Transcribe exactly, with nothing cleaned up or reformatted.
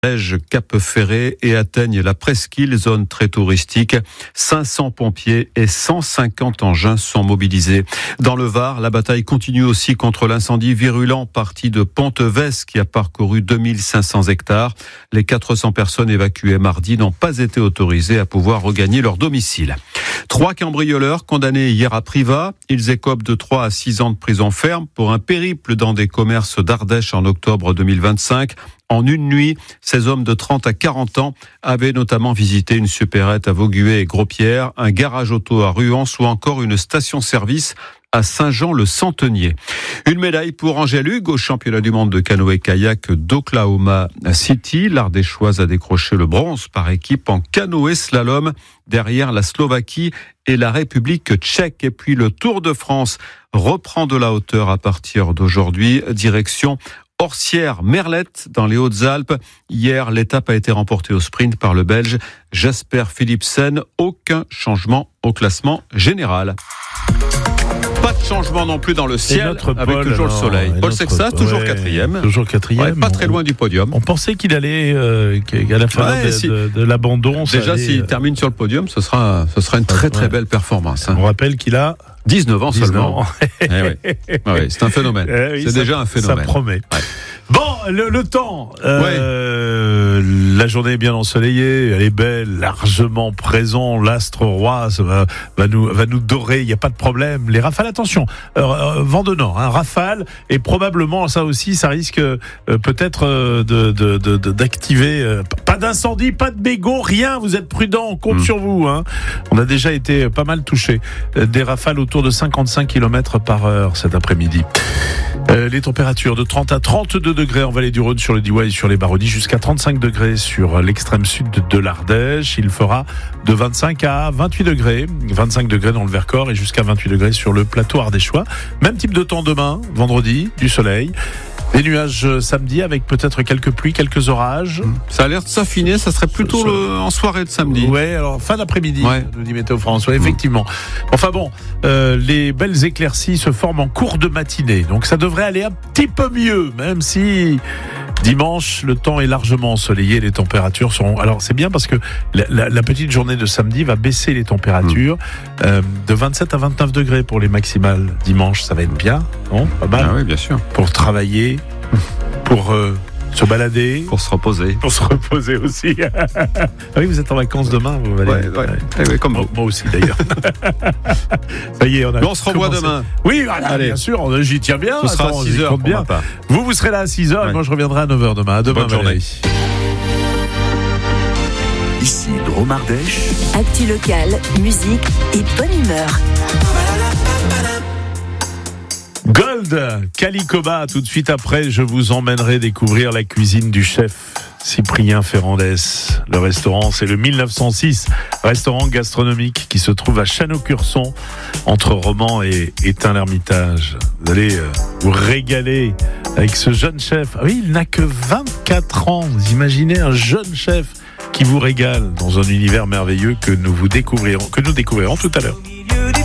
Lège, Cap Ferré et atteignent la presqu'île, zone très touristique. cinq cents pompiers et cent cinquante engins sont mobilisés. Dans le Var, la bataille continue aussi contre l'incendie virulent parti de Pontevès qui a parcouru deux mille cinq cents hectares. Les quatre cents personnes évacuées mardi n'ont pas été autorisées à pouvoir regagner leur domicile. Trois cambrioleurs condamnés hier à Privas. Ils écopent de trois à six ans de prison ferme pour un périple dans des commerces d'Ardèche en octobre deux mille vingt-cinq. En une nuit, ces hommes de trente à quarante ans avaient notamment visité une supérette à Vauguet et Gros-Pierre, un garage auto à Ruance ou encore une station-service à Saint-Jean-le-Centenier. Une médaille pour Angèle Hugues au championnat du monde de canoë-kayak d'Oklahoma City. L'Ardéchoise a décroché le bronze par équipe en canoë-slalom derrière la Slovaquie et la République tchèque. Et puis le Tour de France reprend de la hauteur à partir d'aujourd'hui, direction Orsières-Merlette dans les Hautes-Alpes. Hier, l'étape a été remportée au sprint par le Belge Jasper Philipsen. Aucun changement au classement général. Pas de changement non plus dans le ciel avec Paul, toujours non, le soleil. Paul Sexas, toujours ouais, quatrième. Toujours quatrième. Ouais, pas on, très loin du podium. On pensait qu'il allait, euh, qu'à la fin ouais, de, si, de, de l'abandon. Déjà, allait, s'il euh... termine sur le podium, ce sera, ce sera une très très ouais. belle performance. Hein. On rappelle qu'il a dix-neuf ans dix-neuf seulement. Ans. eh ouais. Ouais, c'est un phénomène. Eh oui, c'est ça, déjà un phénomène. Ça promet. Ouais. Bon, le, le temps. Ouais. Euh, la journée est bien ensoleillée, elle est belle, largement présent. L'astre roi va, va, nous, va nous dorer, il n'y a pas de problème. Les rafales, attention, euh, euh, vent de nord, hein, rafale, et probablement, ça aussi, ça risque euh, peut-être euh, de, de, de, de, d'activer. Euh, pas d'incendie, pas de mégots, rien. Vous êtes prudents, on compte mmh. sur vous. Hein. On a déjà été pas mal touchés. Euh, des rafales autour de cinquante-cinq kilomètres par heure cet après-midi. Euh, les températures de trente à trente-deux degrés en vallée du Rhône sur le Diois et sur les Baronnies, jusqu'à trente-cinq degrés sur l'extrême sud de l'Ardèche. Il fera de vingt-cinq à vingt-huit degrés, vingt-cinq degrés dans le Vercors et jusqu'à vingt-huit degrés sur le plateau ardéchois. Même type de temps demain, vendredi, du soleil. Des nuages samedi avec peut-être quelques pluies, quelques orages. Ça a l'air de s'affiner, ça serait plutôt le, en soirée de samedi. Ouais, alors fin d'après-midi, ouais. nous dit Météo France. Ouais, effectivement. Enfin bon, euh, les belles éclaircies se forment en cours de matinée, donc ça devrait aller un petit peu mieux, même si dimanche, le temps est largement ensoleillé, les températures seront... Alors c'est bien parce que la, la, la petite journée de samedi va baisser les températures mmh. euh, de vingt-sept à vingt-neuf degrés pour les maximales. Dimanche, ça va être bien, non ? Pas mal. Ah oui, bien sûr. Pour travailler, pour euh, se balader. Pour se reposer. Pour se reposer aussi. Ah oui, vous êtes en vacances demain, vous allez... Ouais, ouais. ouais. ouais comme moi, moi aussi d'ailleurs. Ça y est, on a... Mais on se revoit commencé. Demain. Oui, voilà, allez. Bien sûr, j'y tiens bien. Ce sera Attends, à six heures bien. Vous, vous serez là à six heures ouais. et moi je reviendrai à neuf heures demain. À demain, bonne journée. Ici Drôme Ardèche. Actu local, musique et bonne humeur. Gold, Calicoba, tout de suite après, je vous emmènerai découvrir la cuisine du chef Cyprien Ferrandès. Le restaurant, c'est le mille neuf cent six, restaurant gastronomique qui se trouve à Chano-Curson, entre Romans et Étain-l'Hermitage. Vous allez euh, vous régaler avec ce jeune chef. Ah oui, il n'a que vingt-quatre ans. Vous imaginez un jeune chef qui vous régale dans un univers merveilleux que nous vous découvrirons, que nous découvrirons tout à l'heure.